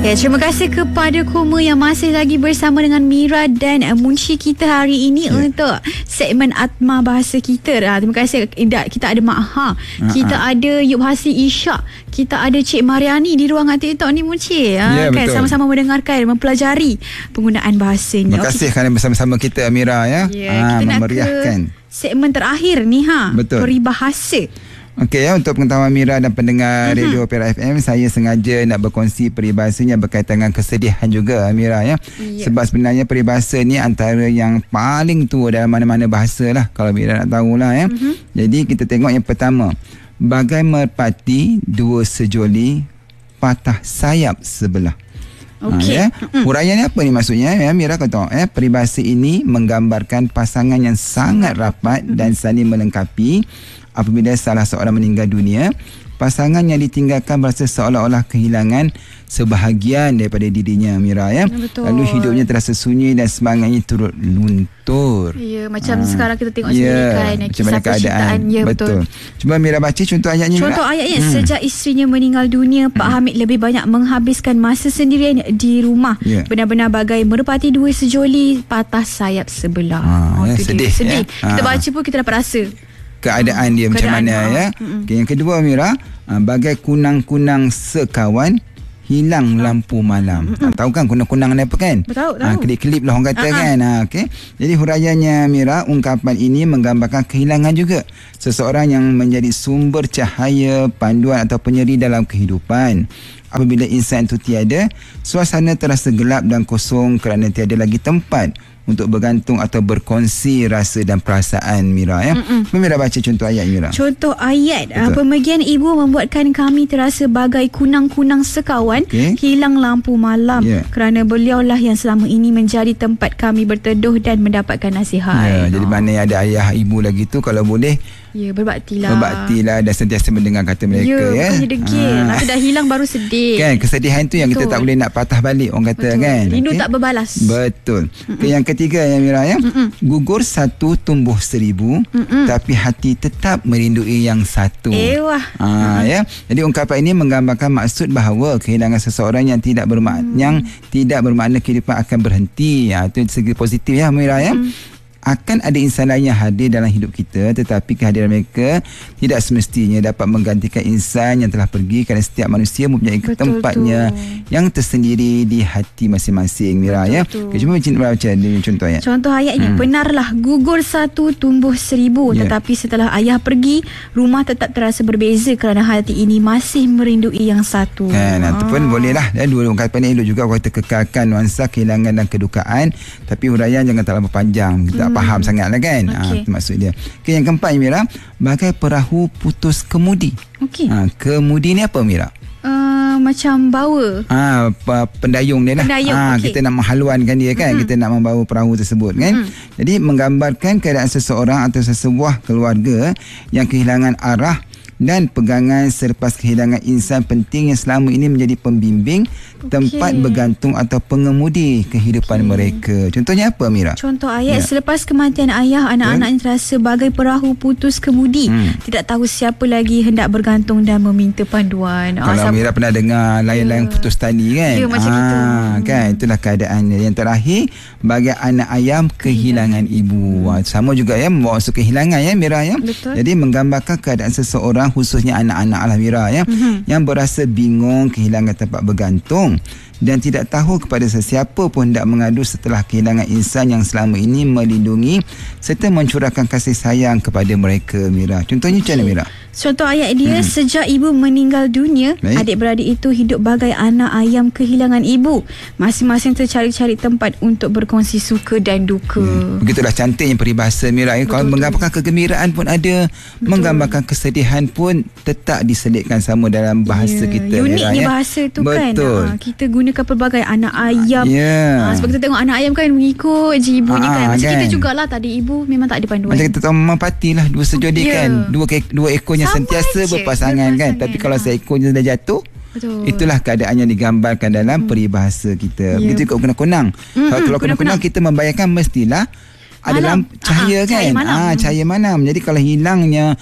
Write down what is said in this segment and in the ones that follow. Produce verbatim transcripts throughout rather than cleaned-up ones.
Okay, terima kasih kepada Kuma yang masih lagi bersama dengan Mira dan uh, Munshi kita hari ini yeah. untuk segmen Atma Bahasa kita. Uh, terima kasih. Kita ada Mak Ha, uh-huh. kita ada Yub Hasi Isyak, kita ada Cik Mariani di ruangan TikTok ni, Munshi. Uh, yeah, kan, sama-sama mendengarkan, mempelajari penggunaan bahasanya. Terima kasih okay. kerana bersama-sama kita, Mira, ya. Yeah, uh, kita memeriahkan. Nak ke segmen terakhir ni, ha. Betul. Peribahasa. Okey, ya, untuk pengetahuan Mira dan pendengar uh-huh. Radio Perak F M, saya sengaja nak berkongsi peribahasa yang berkaitan dengan kesedihan juga, Mira, ya. Yeah. Sebab sebenarnya peribahasa ni antara yang paling tua dalam mana-mana bahasa lah, kalau Mira nak tahulah, ya. Uh-huh. Jadi kita tengok yang pertama, bagai merpati dua sejoli, patah sayap sebelah. Okey. Ha, ya. Huraian ni apa ni maksudnya, ya? Mira kata, eh, peribahasa ini menggambarkan pasangan yang sangat rapat dan saling melengkapi. Apabila salah seorang meninggal dunia, pasangan yang ditinggalkan berasa seolah-olah kehilangan sebahagian daripada dirinya, Mira, ya. Betul. Lalu hidupnya terasa sunyi dan semangatnya turut luntur. Ya, macam ha. sekarang kita tengok ya, sendiri kan kisah percintaan. Ya, betul. betul. Cuba Mira baca contoh ayatnya. Contoh Mira. ayatnya, hmm. sejak isterinya meninggal dunia, Pak hmm. Hamid lebih banyak menghabiskan masa sendirian di rumah. Ya. Benar-benar bagai merpati dua sejoli, patah sayap sebelah. Ha, oh, ya, sedih. Sedih. Ya. Kita baca pun kita dapat rasa keadaan dia keadaan macam mana, ha. ya. Okay, yang kedua, Mira, bagai kunang-kunang sekawan, hilang lampu malam. Ha, tahu kan kunang-kunang ni apa kan? Tahu, tahu. Ha, kelip-kelip lah orang kata, uh-huh. kan. Ha, okay. Jadi huraiannya, Mira, ungkapan ini menggambarkan kehilangan juga seseorang yang menjadi sumber cahaya, panduan atau penyeri dalam kehidupan. Apabila insan itu tiada, suasana terasa gelap dan kosong kerana tiada lagi tempat untuk bergantung atau berkongsi rasa dan perasaan, Mira, ya. Mira baca contoh ayat, Mira. Contoh ayat, uh, pemergian ibu membuatkan kami terasa bagai kunang-kunang sekawan, okay. hilang lampu malam, yeah. kerana beliaulah yang selama ini menjadi tempat kami berteduh dan mendapatkan nasihat. Ya, oh. Jadi mana yang ada ayah ibu lagi tu, kalau boleh, ya, berbaktilah. Berbaktilah dan sentiasa mendengar kata mereka, ya. Ya, degil. Ha. Dah hilang baru sedih. Kan, kesedihan tu yang Betul. kita tak boleh nak patah balik, orang kata. Betul. Kan. Rindu okay? tak berbalas. Betul. Okay, yang ketiga, ya, Mira, ya. Mm-mm. Gugur satu tumbuh seribu, Mm-mm. tapi hati tetap merindui yang satu. Ewah. Ha, ya. Jadi ungkapan ini menggambarkan maksud bahawa kehilangan seseorang yang tidak bermakna, mm. yang tidak bermakna kehidupan akan berhenti. Ha, itu segi positif, ya, Mira, ya. Mm. Akan ada insan lain yang hadir dalam hidup kita, tetapi kehadiran mereka tidak semestinya dapat menggantikan insan yang telah pergi, kerana setiap manusia mempunyai Betul tempatnya tu. yang tersendiri di hati masing-masing, Mira, Betul ya. Okay, cuma baca contoh ayat. Contoh ayatnya, hmm. benarlah gugur satu tumbuh seribu, yeah. tetapi setelah ayah pergi, rumah tetap terasa berbeza kerana hati ini masih merindui yang satu. Kan, ah. itu pun bolehlah. Dan dua ungkapan elok juga, kita kekalkan nuansa kehilangan dan kedukaan, tapi huraian jangan terlalu panjang. Kita hmm. faham sangatlah, kan. Okay. Ha, itu maksud dia. Okay, yang keempat, Mira, bagai perahu putus kemudi. Okey. Ha, kemudi ni apa, Mira? Uh, macam bawa. Ha, pendayung dia lah. Pendayung, ha, okay. Kita nak menghaluankan dia, kan. Mm-hmm. Kita nak membawa perahu tersebut, kan. Mm-hmm. Jadi menggambarkan keadaan seseorang atau sesebuah keluarga yang kehilangan arah dan pegangan selepas kehilangan insan penting yang selama ini menjadi pembimbing, okay. tempat bergantung atau pengemudi kehidupan okay. mereka. Contohnya apa, Mira? Contoh ayat, ya. Selepas kematian ayah, anak-anaknya terasa bagai perahu putus kemudi. Hmm. Tidak tahu siapa lagi hendak bergantung dan meminta panduan. Kalau oh, Mira pernah dengar layang-layang ya. putus tali, kan? Ya, macam ha, itu. Kan? Itulah keadaannya. Yang terakhir, bagai anak ayam kehilangan ya. ibu. Hmm. Sama juga, ya, membawa unsur kehilangan, ya, Mira, ya. Betul. Jadi menggambarkan keadaan seseorang, khususnya anak-anak lah, Mira, ya, mm-hmm. yang berasa bingung, kehilangan tempat bergantung dan tidak tahu kepada sesiapa pun hendak mengadu setelah kehilangan insan yang selama ini melindungi serta mencurahkan kasih sayang kepada mereka, Mira. Contohnya macam mana, Mira? Contoh ayat dia, hmm. sejak ibu meninggal dunia, Baik. adik-beradik itu hidup bagai anak ayam kehilangan ibu. Masing-masing tercari-cari tempat untuk berkongsi suka dan duka. Hmm. Begitulah cantiknya peribahasa, Mira. Betul, Kalau betul. menggambarkan kegembiraan pun ada, betul. menggambarkan kesedihan pun tetap diselitkan sama dalam bahasa yeah. kita. Uniknya Mira, bahasa tu, betul. kan. Ha, kita gunakan pelbagai anak ayam. Yeah. Ha, sebab kita tengok anak ayam kan mengikut je ibunya, ha, kan. Macam kan? Kita jugalah tadi ibu memang tak ada panduan. Macam kita tahu merpati lah, dua sejodi, yeah. kan. Dua, dua ekornya sama sentiasa je berpasangan, kan. Tapi ha. kalau seekornya dah jatuh, Betul. itulah keadaan yang digambarkan dalam hmm. peribahasa kita. Yeah. Begitu juga kunang-kunang. Hmm, kalau hmm, kunang-kunang kita membayangkan mestilah ada dalam cahaya, Aha, kan. Cahaya malam. Ah, cahaya malam. Jadi kalau hilangnya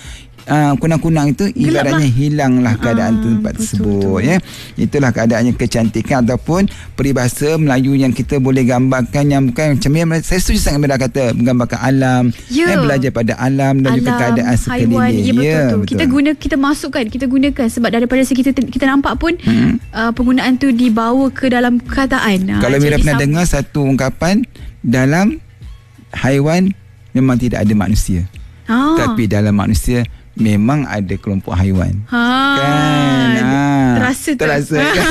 uh, kunang-kunang itu ibaratnya hilanglah keadaan Ah, tempat betul, tersebut betul. ya. Itulah keadaannya kecantikan ataupun peribahasa Melayu yang kita boleh gambarkan yang bukan macam yang saya setuju sangat Mira kata menggambarkan alam, Ya. eh, belajar pada alam dan juga keadaan sekeliling. haiwan. Ya, betul, Ya, tu. Kita guna kita masukkan, kita gunakan sebab daripada segi kita kita nampak pun Hmm. uh, penggunaan tu dibawa ke dalam perkataan. Kalau Ah, Mira jadi pernah sam- dengar satu ungkapan, dalam haiwan memang tidak ada manusia. ah. Tapi dalam manusia memang ada kelompok haiwan. ha, Kan? Ah, terasa tu. Terasa kan?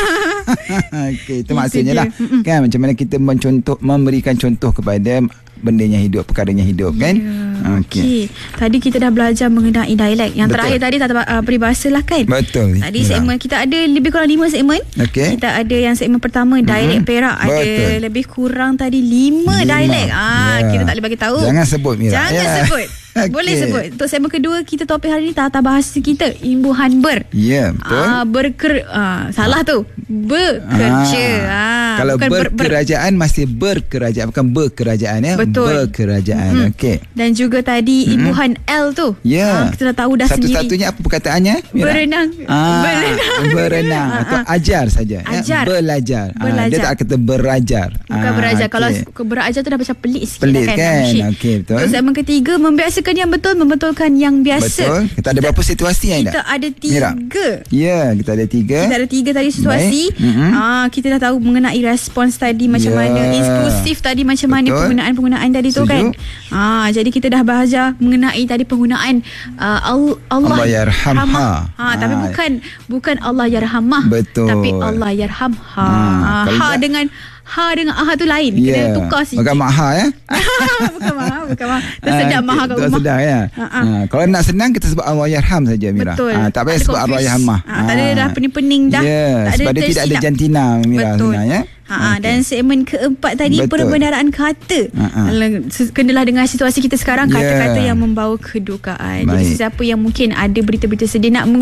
Okey, itu Itu maksudnya dia. lah. Kan macam mana kita mencontoh memberikan contoh kepada bendanya hidup, perkaranya hidup kan? Ya. Okey. Okey. Tadi kita dah belajar mengenai dialek. Yang Betul. terakhir tadi tata uh, peribahasa lah kan. Betul. Tadi Mira. segmen kita ada lebih kurang lima segmen. Okey. Kita ada yang segmen pertama dialek Mhm. Perak, ada Betul. lebih kurang tadi lima, Lima. dialek. Ah, Ya. kita tak boleh bagi tahu. Jangan sebut Mira. Jangan Ya. sebut. Boleh Okey. sebut. Untuk segmen kedua kita topik hari ni tata bahasa kita imbuhan ber. Ya, betul. Ah, berker ah, salah tu. Bekerja. Ah, Kalau bukan ber- ber- berkerajaan masih berkerajaan, bukan berkerajaan ya. Betul. Berkerajaan. Mm. Okey. Dan juga tadi imbuhan L tu. Ya. Ah, kita dah tahu dah sendiri. Satu-satunya apa perkataannya? Mira? Berenang. Ah, Berenang. Berenang atau ajar saja. Ajar. Ya? Belajar. Ah, Belajar. dia tak kata berajar. Bukan Ah, berajar. okey. Kalau berajar tu dah macam pelik sikit Pelik dah kan. kan? Ah, Syed. Okey, betul. Untuk segmen ketiga, membiasakan yang betul, membetulkan yang biasa. Betul. Kita ada berapa situasi yang Kita ada Mira? tiga. Ya, kita ada tiga. Kita ada tiga tadi situasi. Baik. Mm-mm. Ah, kita dah tahu mengenai respons tadi macam Ya. mana, inklusif tadi macam mana, Betul. penggunaan-penggunaan tadi tu Setuju. kan. Ah, jadi kita dah belajar mengenai tadi penggunaan uh, Al- Allah, Allah yarhamha. Ha, tapi Ah. bukan bukan Allah yarhamah. Betul. Tapi Allah yarhamha. Ah, kalau ha tak- dengan ha dengan ah tu lain. Ya. Kena tukar sikit. Bukan maha ya. bukan maha, bukan maha. Tersedap Ah, maha kat tu rumah. sedap ya. Ha, ha. Ah, kalau nak senang kita sebut Allah yarham saja Mira. Betul. Ah, tak payah Ada sebut Allah confuse. yarhamah. Ah, tak ada dah pening-pening dah. Ya, Tak ada sebab dia tidak ada tersilap. jantina Mira Betul. sebenarnya. Ha, okay. Dan segmen keempat tadi Betul. perbendaharaan kata. Ha, ha. Kenalah dengan situasi kita sekarang, Ya. kata-kata yang membawa kedukaan. Jadi Baik. sesiapa yang mungkin ada berita-berita sedih nak